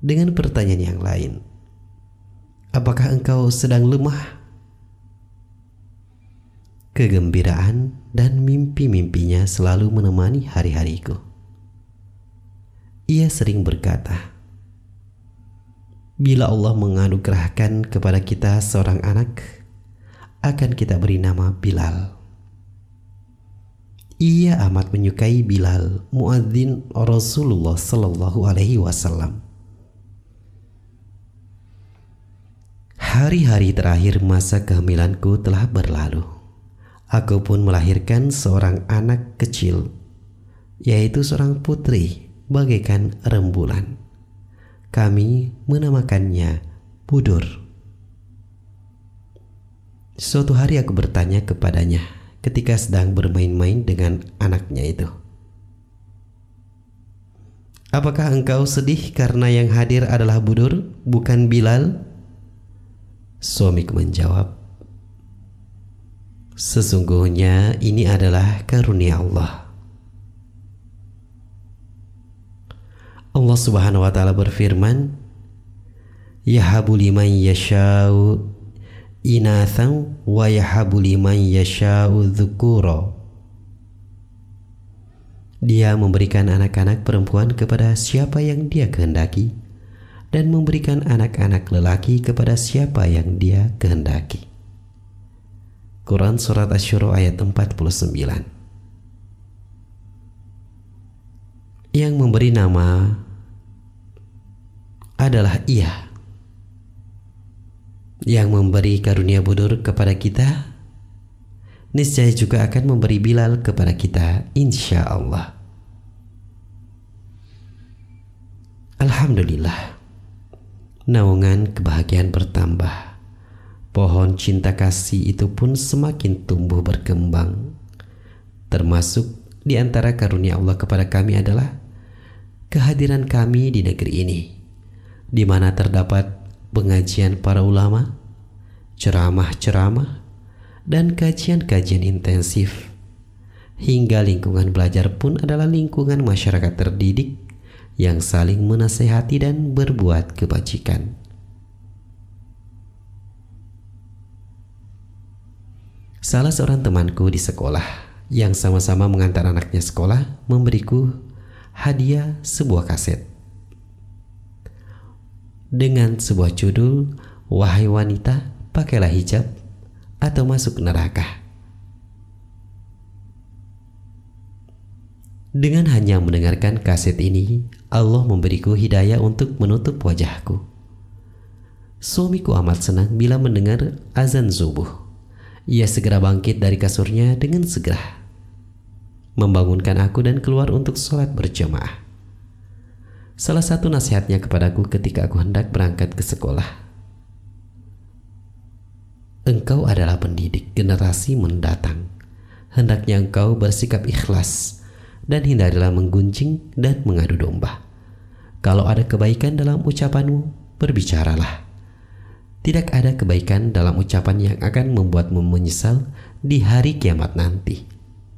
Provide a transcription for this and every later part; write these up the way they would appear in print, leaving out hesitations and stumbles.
dengan pertanyaan yang lain. Apakah engkau sedang lemah? Kegembiraan dan mimpi-mimpinya selalu menemani hari-hariku. Ia sering berkata, bila Allah menganugerahkan kepada kita seorang anak, akan kita beri nama Bilal. Ia amat menyukai Bilal, muadzin Rasulullah Sallallahu Alaihi Wasallam. Hari-hari terakhir masa kehamilanku telah berlalu. Aku pun melahirkan seorang anak kecil, yaitu seorang putri bagaikan rembulan. Kami menamakannya Budur. Suatu hari aku bertanya kepadanya ketika sedang bermain-main dengan anaknya itu, apakah engkau sedih karena yang hadir adalah Budur, bukan Bilal? Suamiku menjawab, sesungguhnya ini adalah karunia Allah. Allah Subhanahu wa taala berfirman, yahabu liman yasha'u inathan wa yahabu liman yasha'u dzukura. Dia memberikan anak-anak perempuan kepada siapa yang dia kehendaki dan memberikan anak-anak lelaki kepada siapa yang dia kehendaki. Quran Surat Asy-Syura ayat 49. Yang memberi nama adalah Ia. Yang memberi karunia Budur kepada kita, niscaya juga akan memberi Bilal kepada kita, insya Allah. Alhamdulillah, naungan kebahagiaan bertambah. Pohon cinta kasih itu pun semakin tumbuh berkembang. Termasuk di antara karunia Allah kepada kami adalah kehadiran kami di negeri ini, di mana terdapat pengajian para ulama, ceramah-ceramah, dan kajian-kajian intensif. Hingga lingkungan belajar pun adalah lingkungan masyarakat terdidik yang saling menasehati dan berbuat kebajikan. Salah seorang temanku di sekolah yang sama-sama mengantar anaknya sekolah memberiku hadiah sebuah kaset dengan sebuah judul, "Wahai wanita, pakailah hijab atau masuk neraka." Dengan hanya mendengarkan kaset ini, Allah memberiku hidayah untuk menutup wajahku. Suamiku amat senang bila mendengar azan subuh. Ia segera bangkit dari kasurnya dengan segera membangunkan aku dan keluar untuk sholat berjamaah. Salah satu nasihatnya kepadaku ketika aku hendak berangkat ke sekolah, engkau adalah pendidik generasi mendatang. Hendaknya engkau bersikap ikhlas dan hindarilah menggunjing dan mengadu domba. Kalau ada kebaikan dalam ucapanmu, berbicaralah. Tidak ada kebaikan dalam ucapan yang akan membuatmu menyesal di hari kiamat nanti.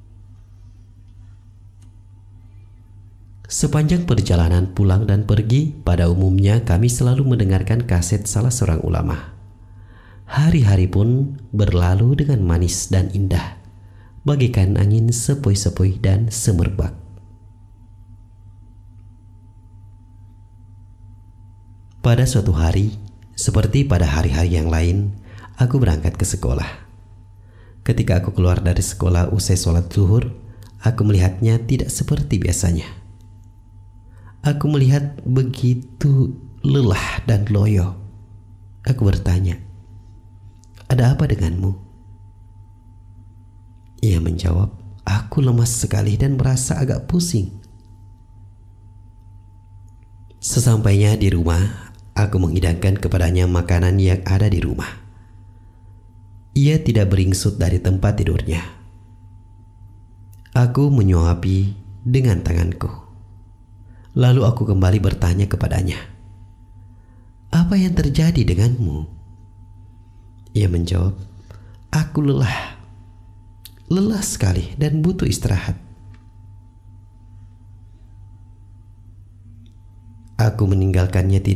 Sepanjang perjalanan pulang dan pergi, pada umumnya kami selalu mendengarkan kaset salah seorang ulama. Hari-hari pun berlalu dengan manis dan indah, bagaikan angin sepoi-sepoi dan semerbak. Pada suatu hari, seperti pada hari-hari yang lain, aku berangkat ke sekolah. Ketika aku keluar dari sekolah usai sholat zuhur, aku melihatnya tidak seperti biasanya. Aku melihat begitu lelah dan loyo. Aku bertanya, "Ada apa denganmu?" Ia menjawab, "Aku lemas sekali dan merasa agak pusing." Sesampainya di rumah, aku menghidangkan kepadanya makanan yang ada di rumah. Ia tidak beringsut dari tempat tidurnya. Aku menyuapi dengan tanganku. Lalu aku kembali bertanya kepadanya, "Apa yang terjadi denganmu?" Ia menjawab, "Aku lelah. Lelah sekali dan butuh istirahat." Aku meninggalkannya tidur